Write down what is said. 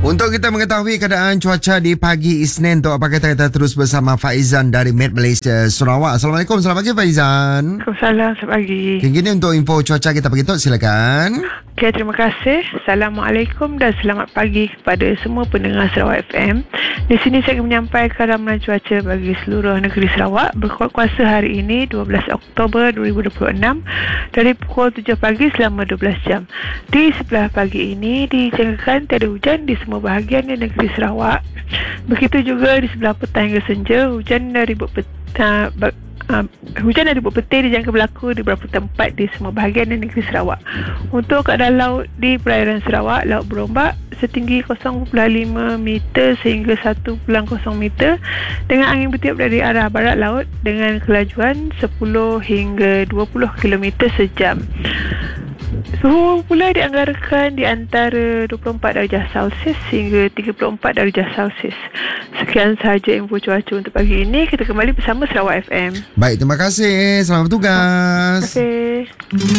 Untuk kita mengetahui keadaan cuaca di pagi Isnin, untuk apa kita terus bersama Faizan dari Met Malaysia Sarawak. Assalamualaikum, selamat pagi Faizan. Waalaikumsalam, selamat pagi. Kini untuk info cuaca kita pagi tu, silakan. Okay, terima kasih. Assalamualaikum dan selamat pagi kepada semua pendengar Sarawak FM. Di sini saya akan menyampaikan ramalan cuaca bagi seluruh negeri Sarawak berkuat kuasa hari ini 12 Oktober 2026 dari pukul 7 pagi selama 12 jam. Di sebelah pagi ini dijangkakan tiada hujan di semua bahagian di negeri Sarawak. Begitu juga di sebelah petang hingga senja, hujan dari bubuk petir dijangka berlaku di beberapa tempat di semua bahagian di negeri Sarawak. Untuk keadaan laut di perairan Sarawak, laut berombak setinggi 0.5 meter sehingga 1.0 meter dengan angin bertiup dari arah barat laut dengan kelajuan 10 hingga 20 km sejam. Suhu pula dianggarkan di antara 24 darjah Celsius hingga 34 darjah Celsius. Sekian sahaja info cuaca untuk pagi ini. Kita kembali bersama Sarawak FM. Baik, terima kasih. Selamat bertugas. Terima kasih.